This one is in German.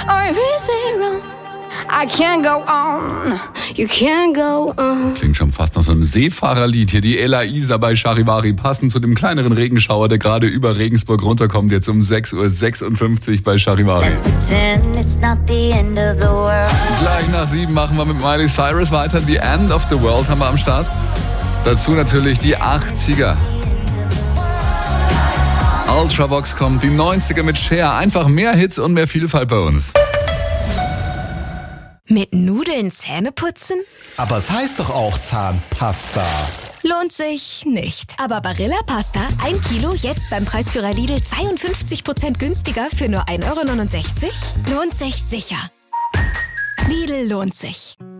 I can't go on, you can't go on. Klingt schon fast nach so einem Seefahrerlied. Hier die Ella Isa bei Charivari, passend zu dem kleineren Regenschauer, der gerade über Regensburg runterkommt, jetzt um 6:56 Uhr bei Charivari. Gleich nach 7 machen wir mit Miley Cyrus weiter. The End of the World haben wir am Start. Dazu natürlich die 80er. Ultravox kommt, die 90er mit Cher. Einfach mehr Hits und mehr Vielfalt bei uns. Mit Nudeln Zähne putzen? Aber es heißt doch auch Zahnpasta. Lohnt sich nicht. Aber Barilla Pasta, 1 Kilo, jetzt beim Preisführer Lidl 52% günstiger für nur 1,69 €? Lohnt sich sicher. Lidl lohnt sich.